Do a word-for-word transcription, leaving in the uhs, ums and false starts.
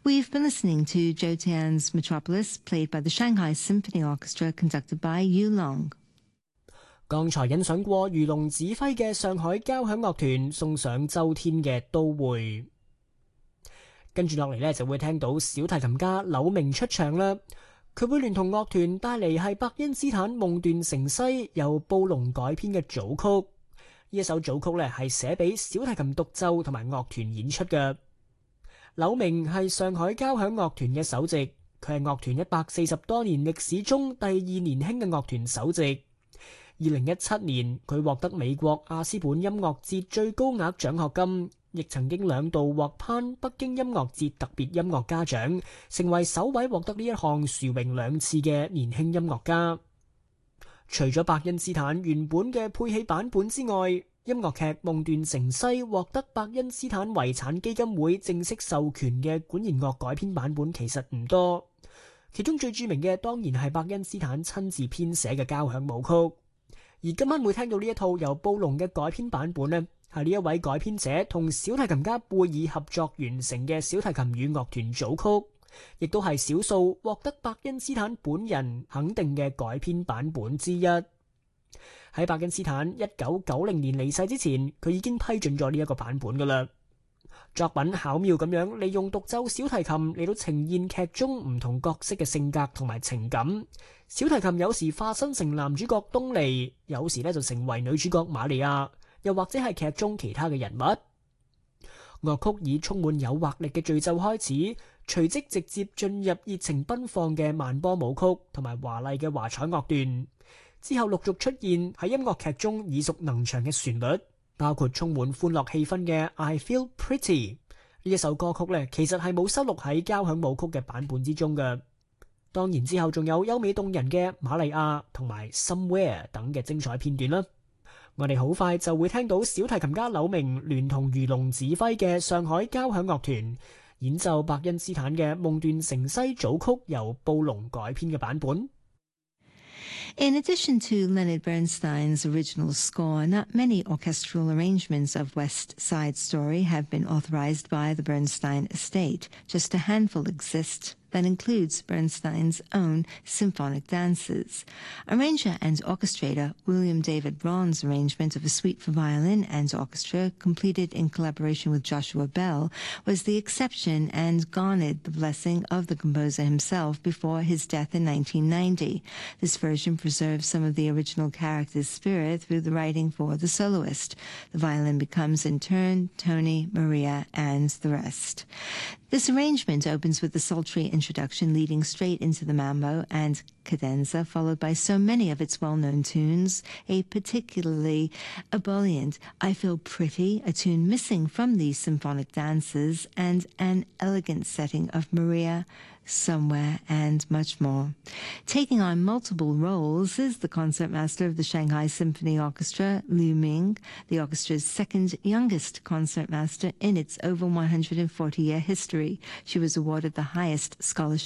We've been listening to Zhou Tian's Metropolis, played by the Shanghai Symphony Orchestra, conducted by Yu Long. 剛才欣賞過魚龍指揮嘅上海交響樂團送上周天嘅都會，跟住落嚟呢就會聽到小提琴家柳明出場啦。佢會聯同樂團帶嚟係伯恩斯坦夢斷城西由布隆改編嘅組曲。呢一首組曲呢係寫俾小提琴獨奏同埋樂團演出嘅。柳明係上海交響樂團嘅首席，佢係樂團一百四十多年歷史中第二年輕嘅樂團首席。二零一七年，佢獲得美國亞斯本音樂節最高額獎學金，亦曾經兩度獲頒北京音樂節特別音樂家獎，成為首位獲得呢一項殊榮兩次嘅年輕音樂家。除咗伯恩斯坦原本嘅配器版本之外，音樂劇《夢斷城西》獲得伯恩斯坦遺產基金會正式授權嘅管弦樂改編版本其實唔多，其中最著名嘅當然係伯恩斯坦親自編寫嘅交響舞曲。而今晚會聽到呢一套由布隆嘅改編版本呢，係呢一位改編者同小提琴家貝爾合作完成嘅小提琴與樂團組曲，亦都係少數獲得伯恩斯坦本人肯定嘅改編版本之一。喺伯恩斯坦一九九零年離世之前，佢已經批准咗呢一個版本噶啦。作品巧妙咁樣利用獨奏小提琴嚟到呈現劇中唔同角色嘅性格同埋情感。小提琴有時化身成男主角東尼，有時咧就成為女主角瑪利亞，又或者係劇中其他嘅人物。樂曲以充滿誘惑力嘅序奏開始，隨即直接進入熱情奔放嘅慢波舞曲同埋華麗嘅華彩樂段，之後陸續出現喺音樂劇中耳熟能詳嘅旋律，包括充滿歡樂氣氛嘅 I Feel Pretty 呢一首歌曲咧，其實係冇收錄喺交響舞曲嘅版本之中嘅。當然之後仲有優美動人嘅瑪利亞同埋 Somewhere 等嘅精彩片段啦。我哋好快就會聽到小提琴家柳明聯同魚龍指揮嘅上海交響樂團演奏伯恩斯坦嘅夢斷城西組曲由布隆改編嘅版本。 In addition to Leonard Bernstein's original score, not many orchestral arrangements of West Side Story have been authorized by the Bernstein estate. Just a handful exist. That includes Bernstein's own symphonic dances. Arranger and orchestrator William David Braun's arrangement of a suite for violin and orchestra, completed in collaboration with Joshua Bell, was the exception and garnered the blessing of the composer himself before his death in nineteen ninety. This version preserves some of the original character's spirit through the writing for the soloist. The violin becomes in turn Tony, Maria, and the rest. This arrangement opens with the sultry introduction leading straight into the mambo and cadenza, followed by so many of its well-known tunes, a particularly ebullient I Feel Pretty, a tune missing from these symphonic dances, and an elegant setting of Maria, Somewhere, and much more. Taking on multiple roles is the concertmaster of the Shanghai Symphony Orchestra, Liu Ming, the orchestra's second youngest concertmaster in its over one hundred forty year history. She was awarded the highest scholarship